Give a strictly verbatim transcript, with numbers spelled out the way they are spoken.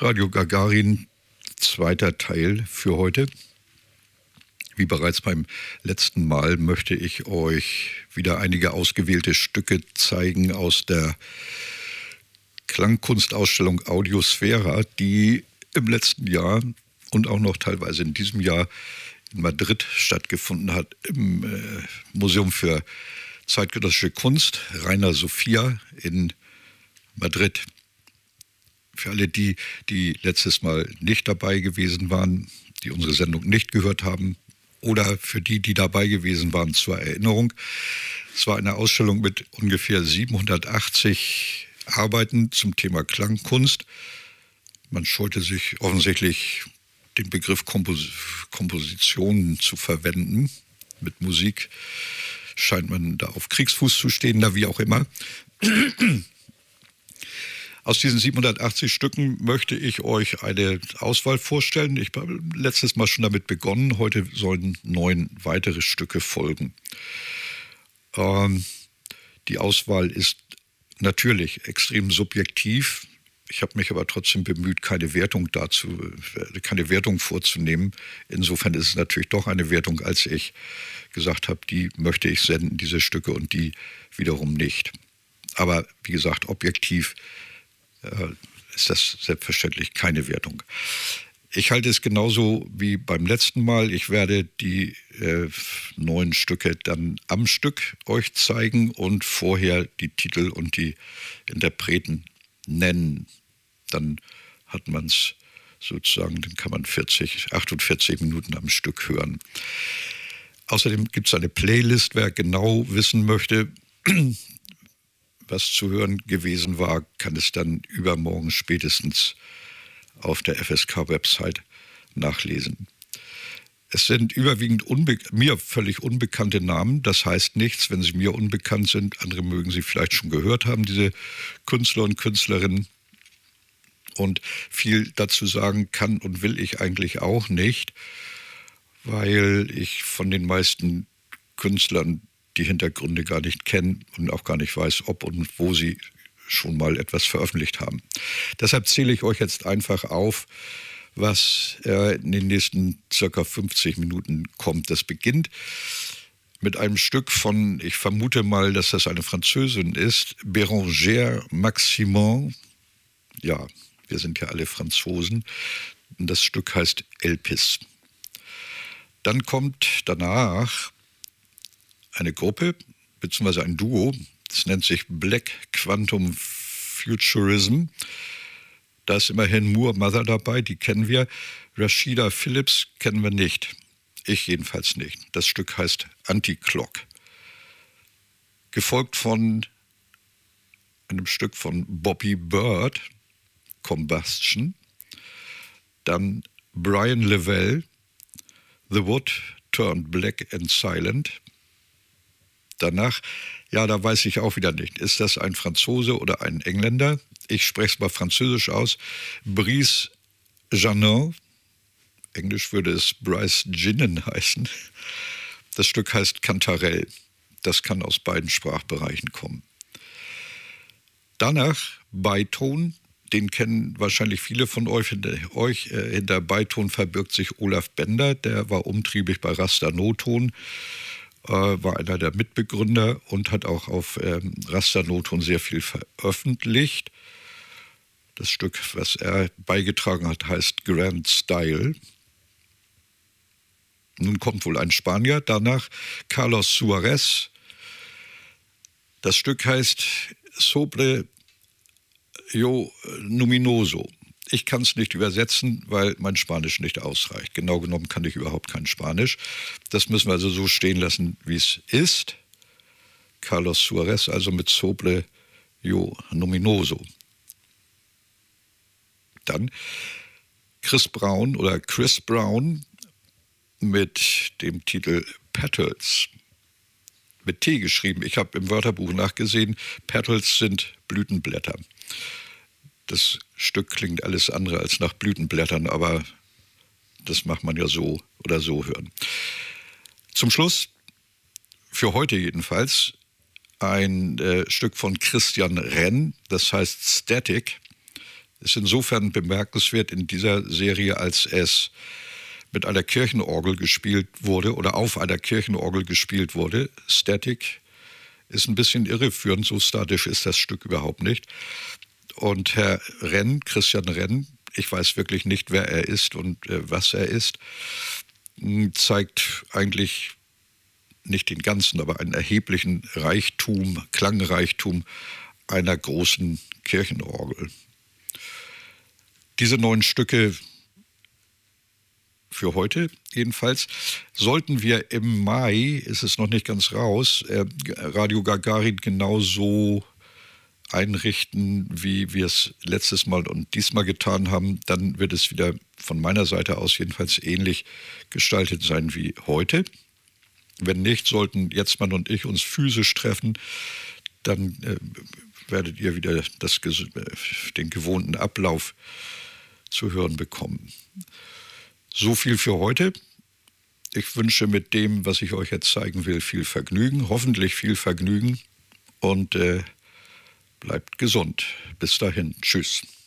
Radio Gagarin, zweiter Teil für heute. Wie bereits beim letzten Mal möchte ich euch wieder einige ausgewählte Stücke zeigen aus der Klangkunstausstellung Audiosphära, die im letzten Jahr und auch noch teilweise in diesem Jahr in Madrid stattgefunden hat, im äh, Museum für zeitgenössische Kunst, Reina Sofia in Madrid. Für alle die, die letztes Mal nicht dabei gewesen waren, die unsere Sendung nicht gehört haben, oder für die, die dabei gewesen waren, zur Erinnerung. Es war eine Ausstellung mit ungefähr siebenhundertachtzig Arbeiten zum Thema Klangkunst. Man scheute sich offensichtlich, den Begriff Kompos- Komposition zu verwenden. Mit Musik scheint man da auf Kriegsfuß zu stehen, na wie auch immer. Aus diesen siebenhundertachtzig Stücken möchte ich euch eine Auswahl vorstellen. Ich habe letztes Mal schon damit begonnen. Heute sollen neun weitere Stücke folgen. Ähm, die Auswahl ist natürlich extrem subjektiv. Ich habe mich aber trotzdem bemüht, keine Wertung dazu, keine Wertung vorzunehmen. Insofern ist es natürlich doch eine Wertung, als ich gesagt habe, die möchte ich senden, diese Stücke, und die wiederum nicht. Aber wie gesagt, objektiv ist das selbstverständlich keine Wertung. Ich halte es genauso wie beim letzten Mal. Ich werde die äh, neuen Stücke dann am Stück euch zeigen und vorher die Titel und die Interpreten nennen. Dann hat man es sozusagen, dann kann man vierzig, achtundvierzig Minuten am Stück hören. Außerdem gibt es eine Playlist, wer genau wissen möchte, was zu hören gewesen war, kann es dann übermorgen spätestens auf der F S K-Website nachlesen. Es sind überwiegend unbe- mir völlig unbekannte Namen. Das heißt nichts, wenn sie mir unbekannt sind. Andere mögen sie vielleicht schon gehört haben, diese Künstler und Künstlerinnen. Und viel dazu sagen kann und will ich eigentlich auch nicht, weil ich von den meisten Künstlern die Hintergründe gar nicht kennen und auch gar nicht weiß, ob und wo sie schon mal etwas veröffentlicht haben. Deshalb zähle ich euch jetzt einfach auf, was äh, in den nächsten circa fünfzig Minuten kommt. Das beginnt mit einem Stück von, ich vermute mal, dass das eine Französin ist, Bérengère Maximin. Ja, wir sind ja alle Franzosen. Und das Stück heißt Elpis. Dann kommt danach eine Gruppe, beziehungsweise ein Duo, das nennt sich Black Quantum Futurism. Da ist immerhin Moore Mother dabei, die kennen wir. Rashida Phillips kennen wir nicht. Ich jedenfalls nicht. Das Stück heißt Anti-Clock. Gefolgt von einem Stück von Bobby Bird, Combustion. Dann Brian Lavelle, The Wood Turned Black and Silent. Danach, ja, da weiß ich auch wieder nicht, ist das ein Franzose oder ein Engländer? Ich spreche es mal französisch aus. Brice Janin, Englisch würde es Bryce Ginnen heißen. Das Stück heißt Cantarell. Das kann aus beiden Sprachbereichen kommen. Danach Beiton, den kennen wahrscheinlich viele von euch. Hinter, euch, äh, hinter Beiton verbirgt sich Olaf Bender, der war umtriebig bei Raster Noton. War einer der Mitbegründer und hat auch auf ähm, Raster Noton sehr viel veröffentlicht. Das Stück, was er beigetragen hat, heißt Grand Style. Nun kommt wohl ein Spanier, danach Carlos Suarez. Das Stück heißt Sobre yo Luminoso. Ich kann es nicht übersetzen, weil mein Spanisch nicht ausreicht. Genau genommen kann ich überhaupt kein Spanisch. Das müssen wir also so stehen lassen, wie es ist. Carlos Suarez, also mit Sobre yo Luminoso. Dann Chris Brown oder Chris Brown mit dem Titel Petals. Mit T geschrieben. Ich habe im Wörterbuch nachgesehen, Petals sind Blütenblätter. Das Stück klingt alles andere als nach Blütenblättern, aber das macht man ja so oder so hören. Zum Schluss, für heute jedenfalls, ein äh, Stück von Christian Renn, das heißt Static. ist insofern bemerkenswert in dieser Serie, als es mit einer Kirchenorgel gespielt wurde oder auf einer Kirchenorgel gespielt wurde. Static ist ein bisschen irreführend, so statisch ist das Stück überhaupt nicht. Und Herr Renn, Christian Renn, ich weiß wirklich nicht, wer er ist und äh, was er ist, zeigt eigentlich nicht den ganzen, aber einen erheblichen Reichtum, Klangreichtum einer großen Kirchenorgel. Diese neun Stücke für heute jedenfalls sollten wir im Mai, ist es noch nicht ganz raus, äh, Radio Gagarin genauso einrichten, wie wir es letztes Mal und diesmal getan haben. Dann wird es wieder von meiner Seite aus jedenfalls ähnlich gestaltet sein wie heute. Wenn nicht, sollten Jetztmann und ich uns physisch treffen, dann äh, werdet ihr wieder das, den gewohnten Ablauf zu hören bekommen. So viel für heute. Ich wünsche mit dem, was ich euch jetzt zeigen will, viel Vergnügen, hoffentlich viel Vergnügen und äh, bleibt gesund. Bis dahin. Tschüss.